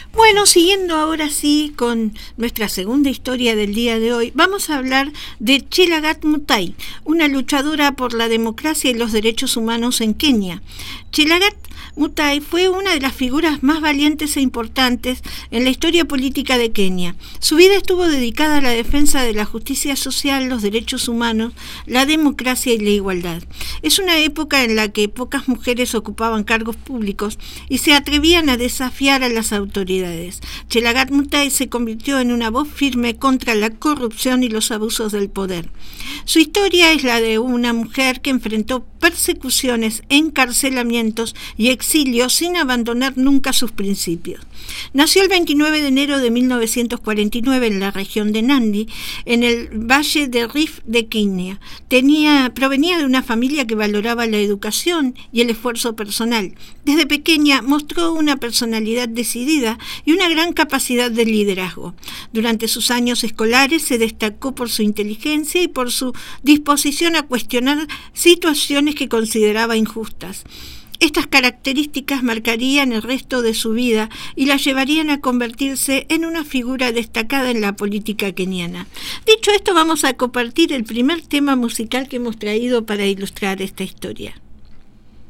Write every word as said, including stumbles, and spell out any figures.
Bueno, siguiendo ahora sí con nuestra segunda historia del día de hoy, vamos a hablar de Chelagat Mutai, una luchadora por la democracia y los derechos humanos en Kenia. Chelagat Mutai fue una de las figuras más valientes e importantes en la historia política de Kenia. Su vida estuvo dedicada a la defensa de la justicia social, los derechos humanos, la democracia y la igualdad. Es una época en la que pocas mujeres ocupaban cargos públicos y se atrevían a desafiar a las autoridades. Chelagat Mutai se convirtió en una voz firme contra la corrupción y los abusos del poder. Su historia es la de una mujer que enfrentó persecuciones, encarcelamientos y exilio sin abandonar nunca sus principios. Nació el veintinueve de enero de mil novecientos cuarenta y nueve en la región de Nandi, en el valle de Rift de Kenia. Tenía, provenía de una familia que valoraba la educación y el esfuerzo personal. Desde pequeña mostró una personalidad decidida y una gran capacidad de liderazgo. Durante sus años escolares se destacó por su inteligencia y por su disposición a cuestionar situaciones que consideraba injustas. Estas características marcarían el resto de su vida y la llevarían a convertirse en una figura destacada en la política keniana. Dicho esto, vamos a compartir el primer tema musical que hemos traído para ilustrar esta historia.